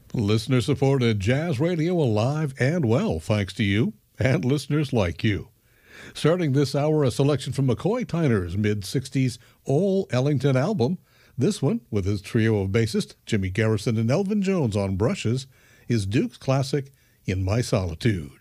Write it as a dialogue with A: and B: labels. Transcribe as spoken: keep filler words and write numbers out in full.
A: Listener-supported jazz radio alive and well, thanks to you and listeners like you. Starting this hour, a selection from McCoy Tyner's mid-sixties Ole Ellington album. This one, with his trio of bassists, Jimmy Garrison and Elvin Jones on brushes, is Duke's classic, In My Solitude.